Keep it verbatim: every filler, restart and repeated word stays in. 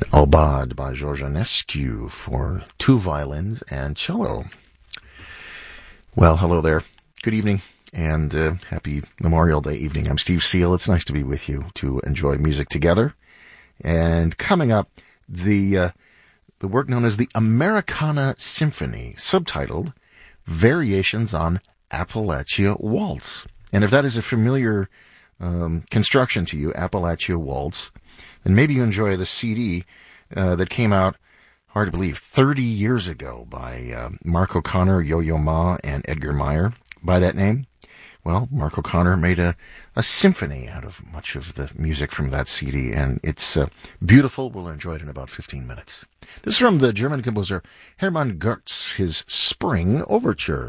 Aubade by George Enescu for two violins and cello. Well, hello there. Good evening and uh, happy Memorial Day evening. I'm Steve Seal. It's nice to be with you to enjoy music together. And coming up, the uh, the work known as the Americana Symphony, subtitled Variations on Appalachia Waltz. And if that is a familiar um, construction to you, Appalachia Waltz, then maybe you enjoy the C D uh, that came out, hard to believe, thirty years ago by uh, Mark O'Connor, Yo-Yo Ma, and Edgar Meyer. By that name, well, Mark O'Connor made a, a symphony out of much of the music from that C D, and it's uh, beautiful. We'll enjoy it in about fifteen minutes. This is from the German composer Hermann Goetz, his Spring Overture.